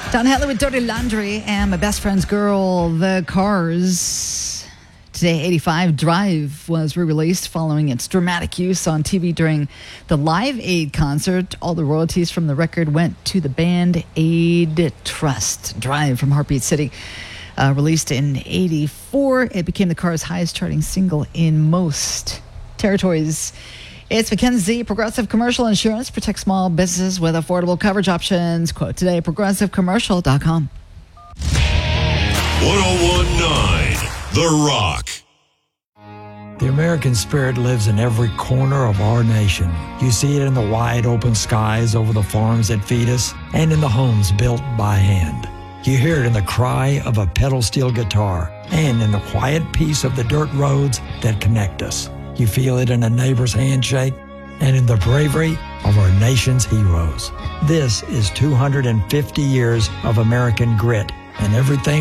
Don Henley with Dirty Laundry and My Best Friend's Girl, The Cars. Today, 85 Drive was re-released following its dramatic use on TV during the Live Aid concert. All the royalties from the record went to the Band Aid Trust. Drive from Heartbeat City, released in 84. It became the Cars' highest charting single in most territories. It's Mackenzie. Progressive Commercial Insurance protects small businesses with affordable coverage options. Quote today at progressivecommercial.com. 101.9 The Rock. The American spirit lives in every corner of our nation. You see it in the wide open skies over the farms that feed us and in the homes built by hand. You hear it in the cry of a pedal steel guitar and in the quiet peace of the dirt roads that connect us. You feel it in a neighbor's handshake and in the bravery of our nation's heroes. This is 250 years of American grit, and everything